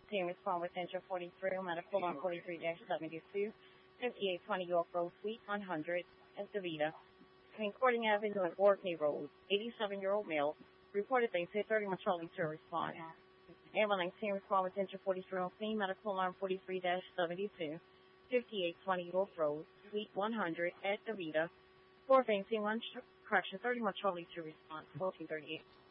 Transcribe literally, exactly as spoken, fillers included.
Team respond with engine forty-three on medical on forty-three seventy-two, fifty-eight twenty York Road, Suite one hundred, at Davita. Between Courting Avenue and Orkney Road, eighty-seven-year-old male, reported they say thirty Metrolling to respond. Ambulance team respond with engine forty-three on scene, medical alarm forty-three seventy-two, fifty-eight twenty York Road, Suite one hundred, at Davita. four Fancy one, correction, thirty Metrolling to respond, fourteen thirty-eight.